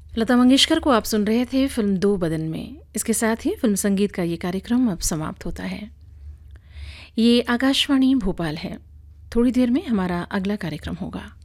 लता मंगेशकर को आप सुन रहे थे फिल्म दो बदन में। इसके साथ ही फिल्म संगीत का ये कार्यक्रम अब समाप्त होता है। ये आकाशवाणी भोपाल है। थोड़ी देर में हमारा अगला कार्यक्रम होगा।